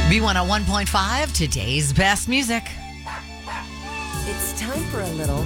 B101.5, today's best music. It's time for a little.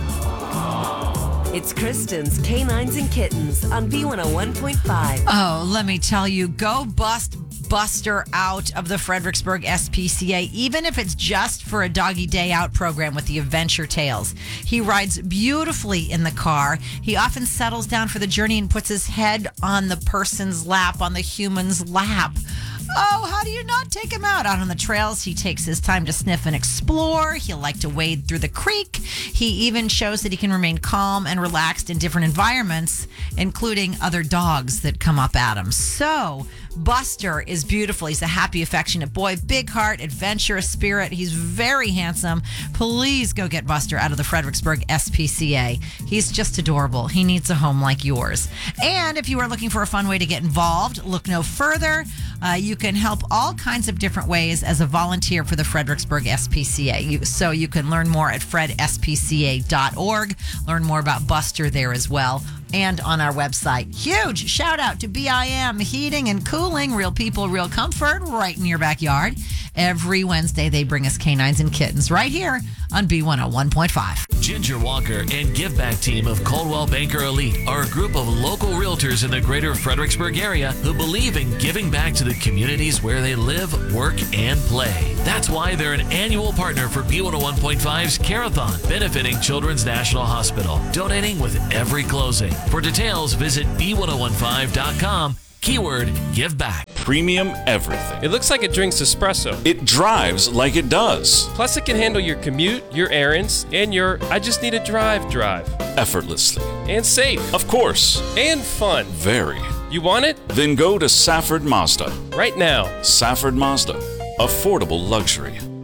It's Kristen's Canines and Kittens on B101.5. Oh, let me tell you, go bust Buster out of the Fredericksburg SPCA, even if it's just for a doggy day out program with the Adventure Tales. He rides beautifully in the car. He often settles down for the journey and puts his head on the person's lap, on the human's lap. Oh, how do you not take him out on the trails? He takes his time to sniff and explore. He'll like to wade through the creek. He even shows that he can remain calm and relaxed in different environments, including other dogs that come up at him. So, Buster is beautiful. He's a happy, affectionate boy, big heart, adventurous spirit. He's very handsome. Please go get Buster out of the Fredericksburg SPCA. He's just adorable. He needs a home like yours. And if you are looking for a fun way to get involved, look no further. You can help all kinds of different ways as a volunteer for the Fredericksburg SPCA. So you can learn more at fredspca.org. Learn more about Buster there as well. And on our website. Huge shout out to BIM Heating and Cooling. Real people, real comfort, right in your backyard. Every Wednesday, they bring us Canines and Kittens right here on B101.5. Ginger Walker and Give Back team of Coldwell Banker Elite are a group of local realtors in the greater Fredericksburg area who believe in giving back to the communities where they live, work, and play. That's why they're an annual partner for B101.5's Carathon, benefiting Children's National Hospital, donating with every closing. For details, visit B1015.com. Keyword Give Back. Premium everything. It looks like it drinks espresso. It drives like it does. Plus, it can handle your commute, your errands, and your I just need a drive. Effortlessly. And safe. Of course. And fun. Very. You want it? Then go to Safford Mazda. Right now. Safford Mazda. Affordable luxury.